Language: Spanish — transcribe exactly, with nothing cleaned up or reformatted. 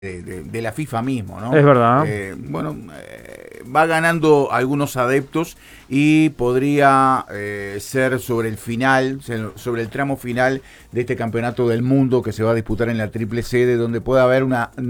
de, de, de la FIFA mismo, ¿no? Es verdad. Eh, bueno, eh, va ganando algunos adeptos y podría eh, ser sobre el final, sobre el tramo final de este campeonato del mundo que se va a disputar en la triple sede, donde pueda haber una